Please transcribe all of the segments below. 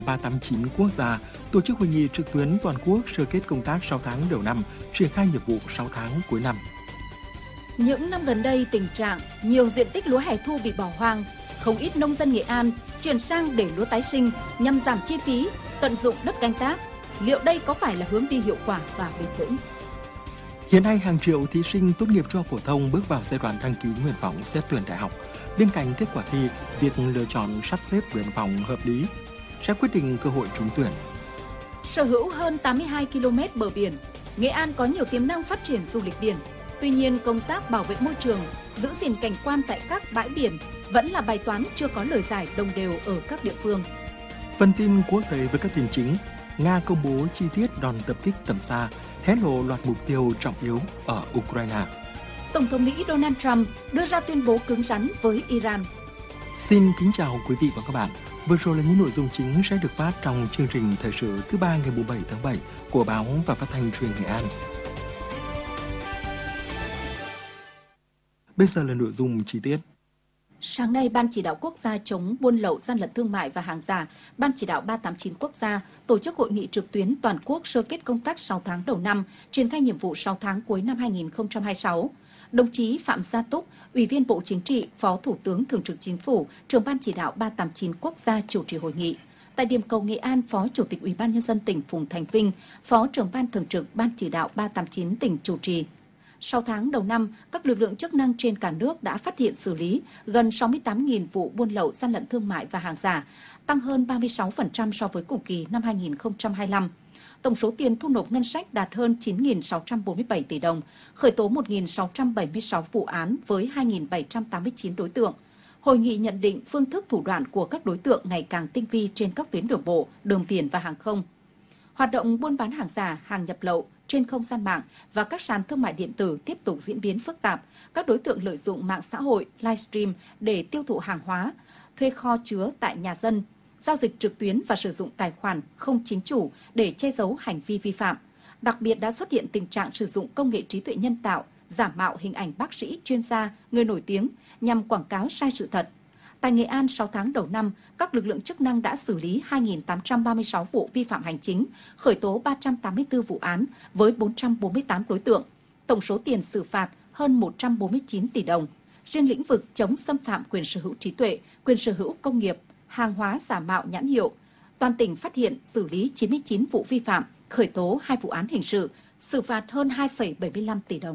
389 quốc gia tổ chức hội nghị trực tuyến toàn quốc sơ kết công tác 6 tháng đầu năm, triển khai nhiệm vụ 6 tháng cuối năm. Những năm gần đây, tình trạng nhiều diện tích lúa hè thu bị bỏ hoang, không ít nông dân Nghệ An chuyển sang để lúa tái sinh nhằm giảm chi phí, tận dụng đất canh tác. Liệu đây có phải là hướng đi hiệu quả và bền vững? Hiện nay, hàng triệu thí sinh tốt nghiệp trung học phổ thông bước vào giai đoạn đăng ký nguyện vọng xét tuyển đại học. Bên cạnh kết quả thi, việc lựa chọn sắp xếp nguyện vọng hợp lý sẽ quyết định cơ hội trúng tuyển. Sở hữu hơn 82 km bờ biển, Nghệ An có nhiều tiềm năng phát triển du lịch biển. Tuy nhiên, công tác bảo vệ môi trường, giữ gìn cảnh quan tại các bãi biển vẫn là bài toán chưa có lời giải đồng đều ở các địa phương. Phần tin quốc tế với các tin chính, Nga công bố chi tiết đòn tập kích tầm xa, hé lộ loạt mục tiêu trọng yếu ở Ukraine. Tổng thống Mỹ Donald Trump đưa ra tuyên bố cứng rắn với Iran. Xin kính chào quý vị và các bạn. Vừa rồi là những nội dung chính sẽ được phát trong chương trình thời sự thứ ba ngày 7 tháng 7 của Báo và Phát thanh Truyền Nghệ An. Bây giờ là nội dung chi tiết. Sáng nay, Ban Chỉ đạo Quốc gia chống buôn lậu, gian lận thương mại và hàng giả, Ban Chỉ đạo 389 quốc gia tổ chức hội nghị trực tuyến toàn quốc sơ kết công tác 6 tháng đầu năm, triển khai nhiệm vụ 6 tháng cuối năm 2026. Đồng chí Phạm Gia Túc, Ủy viên Bộ Chính trị, Phó Thủ tướng Thường trực Chính phủ, trưởng Ban Chỉ đạo 389 quốc gia chủ trì hội nghị. Tại điểm cầu Nghệ An, Phó Chủ tịch Ủy ban Nhân dân tỉnh Phùng Thành Vinh, Phó trưởng Ban Thường trực Ban Chỉ đạo 389 tỉnh chủ trì. 6 tháng đầu năm, các lực lượng chức năng trên cả nước đã phát hiện xử lý gần 68.000 vụ buôn lậu, gian lận thương mại và hàng giả, tăng hơn 36% so với cùng kỳ năm 2025. Tổng số tiền thu nộp ngân sách đạt hơn 9.647 tỷ đồng, khởi tố 1.676 vụ án với 2.789 đối tượng. Hội nghị nhận định phương thức thủ đoạn của các đối tượng ngày càng tinh vi trên các tuyến đường bộ, đường biển và hàng không. Hoạt động buôn bán hàng giả, hàng nhập lậu trên không gian mạng và các sàn thương mại điện tử tiếp tục diễn biến phức tạp. Các đối tượng lợi dụng mạng xã hội, livestream để tiêu thụ hàng hóa, thuê kho chứa tại nhà dân, giao dịch trực tuyến và sử dụng tài khoản không chính chủ để che giấu hành vi vi phạm. Đặc biệt đã xuất hiện tình trạng sử dụng công nghệ trí tuệ nhân tạo, giả mạo hình ảnh bác sĩ, chuyên gia, người nổi tiếng nhằm quảng cáo sai sự thật. Tại Nghệ An, 6 tháng đầu năm, các lực lượng chức năng đã xử lý 2.836 vụ vi phạm hành chính, khởi tố 384 vụ án với 448 đối tượng. Tổng số tiền xử phạt hơn 149 tỷ đồng. Riêng lĩnh vực chống xâm phạm quyền sở hữu trí tuệ, quyền sở hữu công nghiệp, hàng hóa giả mạo nhãn hiệu, toàn tỉnh phát hiện xử lý 99 vụ vi phạm, khởi tố 2 vụ án hình sự, xử phạt hơn 2,75 tỷ đồng.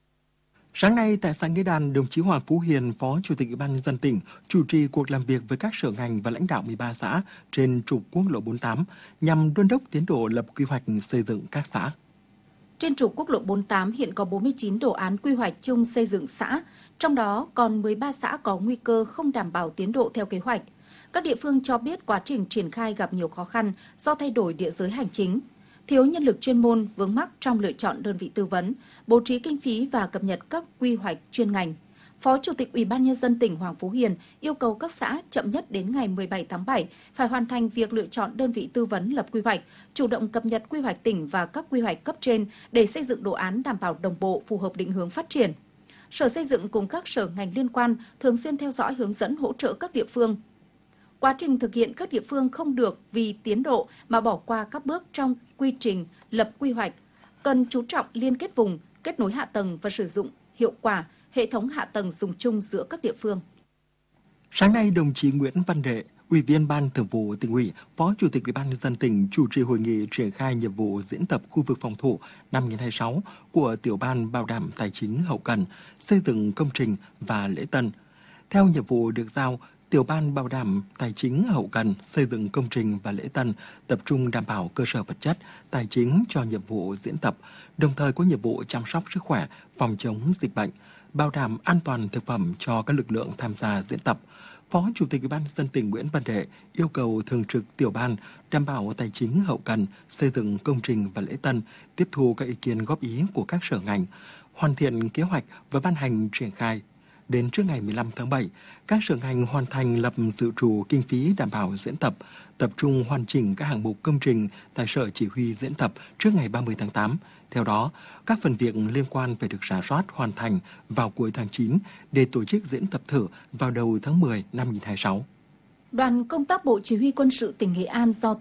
Sáng nay tại xã Nghĩa Đàn, đồng chí Hoàng Phú Hiền, Phó Chủ tịch Ủy ban Nhân dân tỉnh, chủ trì cuộc làm việc với các sở ngành và lãnh đạo 13 xã trên trục quốc lộ 48 nhằm đôn đốc tiến độ lập quy hoạch xây dựng các xã. Trên trục quốc lộ 48 hiện có 49 đồ án quy hoạch chung xây dựng xã, trong đó còn 13 xã có nguy cơ không đảm bảo tiến độ theo kế hoạch. Các địa phương cho biết quá trình triển khai gặp nhiều khó khăn do thay đổi địa giới hành chính, thiếu nhân lực chuyên môn, vướng mắc trong lựa chọn đơn vị tư vấn, bố trí kinh phí và cập nhật các quy hoạch chuyên ngành. Phó Chủ tịch Ủy ban Nhân dân tỉnh Hoàng Phú Hiền yêu cầu các xã chậm nhất đến ngày 17 tháng 7 phải hoàn thành việc lựa chọn đơn vị tư vấn lập quy hoạch, chủ động cập nhật quy hoạch tỉnh và các quy hoạch cấp trên để xây dựng đồ án đảm bảo đồng bộ, phù hợp định hướng phát triển. Sở Xây dựng cùng các sở ngành liên quan thường xuyên theo dõi, hướng dẫn, hỗ trợ các địa phương. Quá trình thực hiện, các địa phương không được vì tiến độ mà bỏ qua các bước trong quy trình lập quy hoạch, cần chú trọng liên kết vùng, kết nối hạ tầng và sử dụng hiệu quả hệ thống hạ tầng dùng chung giữa các địa phương. Sáng nay, đồng chí Nguyễn Văn Đệ, Ủy viên Ban Thường vụ Tỉnh ủy, Phó Chủ tịch Ủy ban Nhân dân tỉnh chủ trì hội nghị triển khai nhiệm vụ diễn tập khu vực phòng thủ năm 2026 của Tiểu ban Bảo đảm Tài chính hậu cần, xây dựng công trình và lễ tân. Theo nhiệm vụ được giao, Tiểu ban Bảo đảm Tài chính hậu cần, xây dựng công trình và lễ tân tập trung đảm bảo cơ sở vật chất, tài chính cho nhiệm vụ diễn tập, đồng thời có nhiệm vụ chăm sóc sức khỏe, phòng chống dịch bệnh, bảo đảm an toàn thực phẩm cho các lực lượng tham gia diễn tập. Phó Chủ tịch Ủy ban Nhân dân tỉnh Nguyễn Văn Đệ yêu cầu thường trực tiểu ban đảm bảo tài chính hậu cần, xây dựng công trình và lễ tân, tiếp thu các ý kiến góp ý của các sở ngành, hoàn thiện kế hoạch và ban hành triển khai. Đến trước ngày 15 tháng 7, các sở ngành hoàn thành lập dự trù kinh phí đảm bảo diễn tập, tập trung hoàn chỉnh các hạng mục công trình tại sở chỉ huy diễn tập trước ngày 30 tháng 8. Theo đó, các phần việc liên quan phải được rà soát hoàn thành vào cuối tháng 9 để tổ chức diễn tập thử vào đầu tháng 10 năm 2026. Đoàn công tác Bộ Chỉ huy Quân sự tỉnh Nghệ An do